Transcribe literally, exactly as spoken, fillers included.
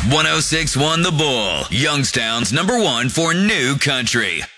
one oh six point one The Bull, Youngstown's number one for new country.